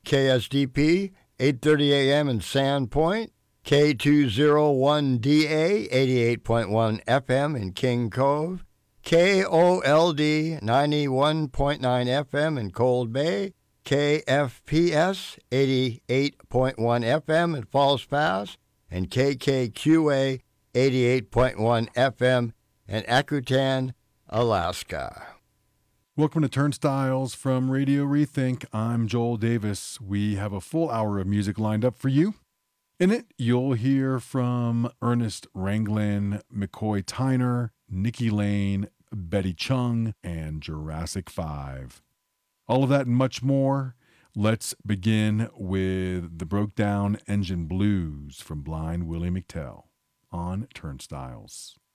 KSDP, 8:30 a.m. in Sandpoint, K201DA, 88.1 FM in King Cove, KOLD, 91.9 FM in Cold Bay, KFPS, 88.1 FM in Falls Pass, and KKQA, 88.1 FM in Akutan, Alaska. Welcome to Turnstiles from Radio Rethink. I'm Joel Davis. We have a full hour of music lined up for you. In it, you'll hear from Ernest Ranglin, McCoy Tyner, Nikki Lane, Betty Chung, and Jurassic 5. All of that and much more. Let's begin with the Broke Down Engine Blues from Blind Willie McTell on Turnstiles.